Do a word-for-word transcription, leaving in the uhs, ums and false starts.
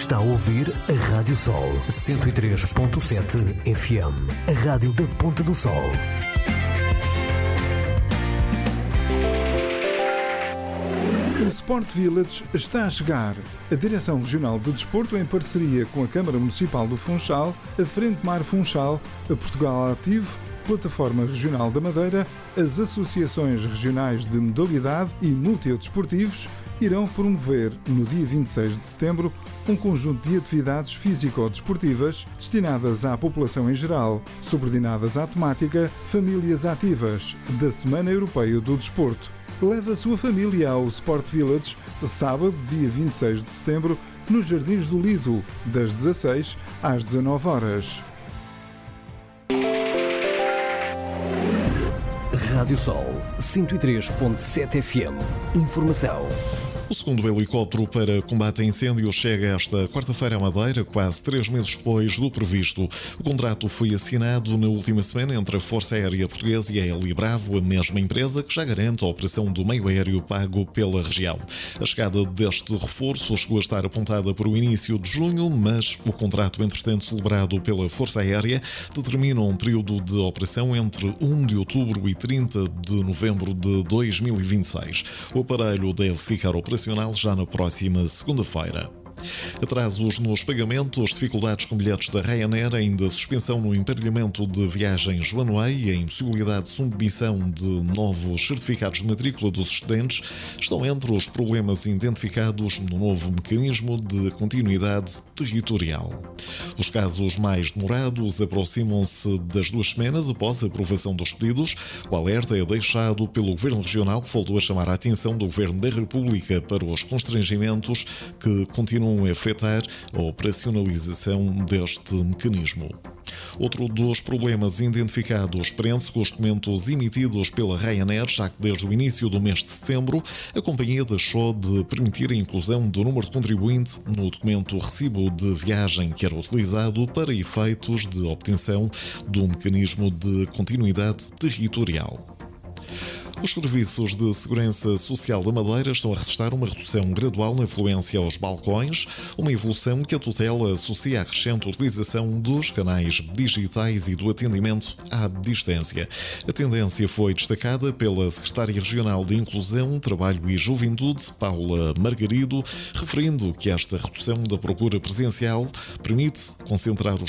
Está a ouvir a Rádio Sol cento e três ponto sete F M, a rádio da Ponta do Sol. O Sport Village está a chegar. A Direção Regional do Desporto, em parceria com a Câmara Municipal do Funchal, a Frente Mar Funchal, a Portugal Ativo, Plataforma Regional da Madeira, as Associações Regionais de Modalidade e Multidesportivos irão promover, no dia vinte e seis de setembro, um conjunto de atividades físico-desportivas destinadas à população em geral, subordinadas à temática Famílias Ativas, da Semana Europeia do Desporto. Leve a sua família ao Sport Village, sábado, dia vinte e seis de setembro, nos Jardins do Lido, das dezasseis às dezanove horas. Rádio Sol cento e três ponto sete F M. Informação. O segundo helicóptero para combate a incêndios chega esta quarta-feira à Madeira, quase três meses depois do previsto. O contrato foi assinado na última semana entre a Força Aérea Portuguesa e a Heli Bravo, a mesma empresa que já garante a operação do meio aéreo pago pela região. A chegada deste reforço chegou a estar apontada para o início de junho, mas o contrato, entretanto celebrado pela Força Aérea, determina um período de operação entre primeiro de outubro e trinta de novembro de dois mil e vinte e seis. O aparelho deve ficar operacional já na próxima segunda-feira. Atrasos nos pagamentos, dificuldades com bilhetes da Ryanair, ainda suspensão no emparelhamento de viagens one way e a impossibilidade de submissão de novos certificados de matrícula dos estudantes estão entre os problemas identificados no novo mecanismo de continuidade territorial. Os casos mais demorados aproximam-se das duas semanas após a aprovação dos pedidos. O alerta é deixado pelo Governo Regional, que voltou a chamar a atenção do Governo da República para os constrangimentos que continuam a afetar a operacionalização deste mecanismo. Outro dos problemas identificados prende-se com os documentos emitidos pela Ryanair, já que desde o início do mês de setembro a companhia deixou de permitir a inclusão do número de contribuinte no documento recibo de viagem que era utilizado para efeitos de obtenção do mecanismo de continuidade territorial. Os serviços de segurança social da Madeira estão a registrar uma redução gradual na afluência aos balcões, uma evolução que a tutela associa à crescente utilização dos canais digitais e do atendimento à distância. A tendência foi destacada pela Secretária Regional de Inclusão, Trabalho e Juventude, Paula Margarido, referindo que esta redução da procura presencial permite concentrar os